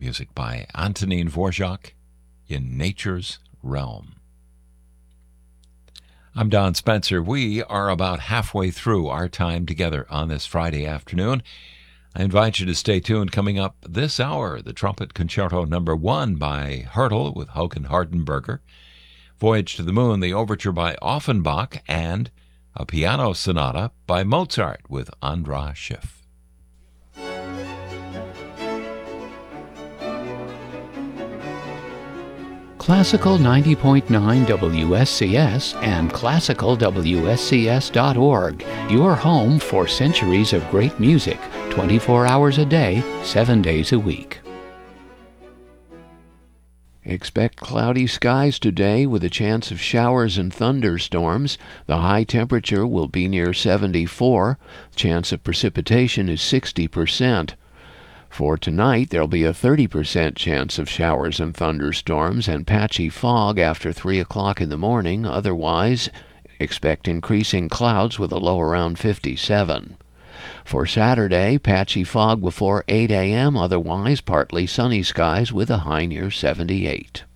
music by Antonin Dvorak, In Nature's Realm. I'm Don Spencer. We are about halfway through our time together on this Friday afternoon. I invite you to stay tuned. Coming up this hour, the Trumpet Concerto No. 1 by Hertel with Håkan Hardenberger, Voyage to the Moon, the Overture by Offenbach, and a piano sonata by Mozart with András Schiff. Classical 90.9 WSCS and classicalwscs.org, your home for centuries of great music, 24 hours a day, 7 days a week. Expect cloudy skies today with a chance of showers and thunderstorms. The high temperature will be near 74. Chance of precipitation is 60%. For tonight, there'll be a 30% chance of showers and thunderstorms and patchy fog after 3 o'clock in the morning. Otherwise, expect increasing clouds with a low around 57. For Saturday, patchy fog before 8 a.m., otherwise partly sunny skies with a high near 78.